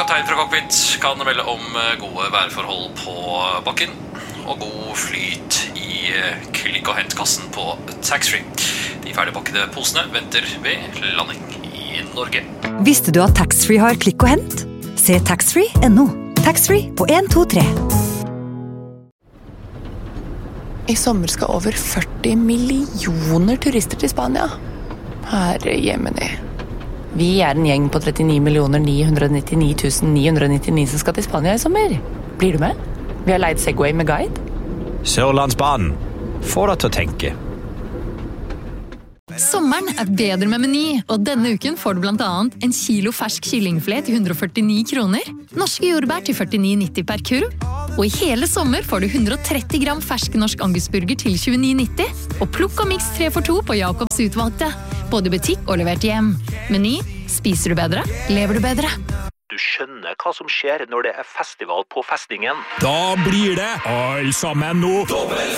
kaptein fra cockpit kan melde om gode værforhold på bakken og god flyt i klikk- og hentkassen på taxfree. De ferdigpakkede posene venter ved landing i Norge. Visste du at taxfree har klikk og hent? Se taxfree.no. Taxfree på 1, 2, 3. I sommer skal over 40 millioner turister til Spania. Herre jemini. Vi en gjeng på 39 999 999 som skal til Spania i sommer. Blir du med? Vi har leid Segway med guide. Sørlandsbanen. Få deg til å tenke. Sommeren bedre med Meny, og denne uken får du blant annet en kilo fersk kyllingfilet til 149 kroner, norske jordbær til 49,90 per kurv, og i hele sommer får du 130 gram fersk norsk angusburger til 29,90, og plukk og miks 3 for 2 på Jacobs utvalgte, både i butikk og levert hjem. Meny, spiser du bedre, lever du bedre. Du skjønner hva som skjer når det festival på festningen. Da blir det all sammen nå.